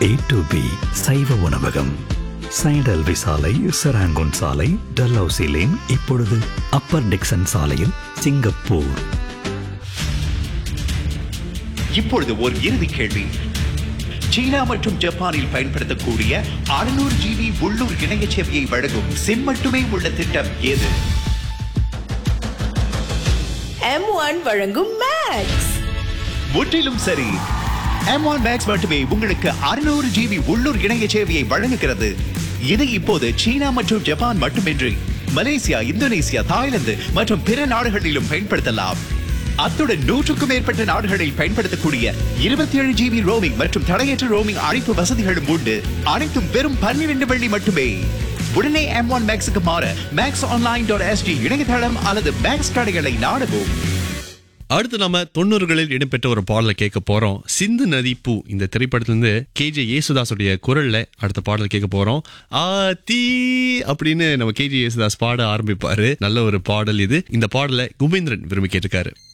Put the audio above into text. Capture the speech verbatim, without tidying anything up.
A to be சைவ உணவகம். சைடல் விசாலை, Serangoon சாலை, டல்ஹவுசி லேன், இப்பொழுது அப்பர் டிக்சன் சாலையில், சிங்கப்பூர். இப்பொழுது ஒரு இறுதி கேள்வி. சீனா மற்றும் ஜப்பானில் பயன்படுத்தக்கூடிய அறுநூறு ஜிபி உள்ளூர் இணைய சேவையை வழங்கும் சிம் மட்டுமே உள்ள திட்டம் எது? எம் ஒன் வழங்கும் மேக்ஸ். முற்றிலும் சரி. எம் ஒன் மேக்ஸ் மட்டுமே உங்களுக்கு அறுநூறு ஜிபி உள்ளூர் இணைய சேவையை வழங்குகிறது. இது இப்போது சீனா மற்றும் ஜப்பான் மட்டுமின்றி மலேசியா, இந்தோனேசியா, தாய்லாந்து மற்றும் பிற நாடுகளிலும் பயன்படுத்தலாம். அத்துடன் நூற்றுக்கும் மேற்பட்ட நாடுகளில் பயன்படுத்தக்கூடிய இருபத்தி ஏழு ஜிபி ரோமிங் மற்றும் தடையற்ற ரோமிங் அழைப்பு வசதிகளும் உண்டு. அனைத்தும் வெறும் பன்னிரண்டு வெள்ளி மட்டுமே. உடனே எம் ஒன் மேக்ஸுக்கு மாற மேக்ஸ் ஆன்லைன் டாட் எஸ்டி இணையதளம் அல்லது மேக்ஸ் கடைகளை நாடவும். அடுத்து நம்ம தொண்ணூறுகளில் இடம்பெற்ற ஒரு பாடலை கேட்க போறோம். சிந்து நதி பூ இந்த திரைப்படத்திலிருந்து கே ஜே யேசுதாஸுடைய குரல்ல அடுத்த பாடல் கேட்க போறோம். ஆ தீ அப்படின்னு நம்ம கே ஜே யேசுதாஸ் பாட ஆரம்பிப்பாரு. நல்ல ஒரு பாடல் இது. இந்த பாடலை குபேந்திரன் விரும்பி கேட்டிருக்காரு.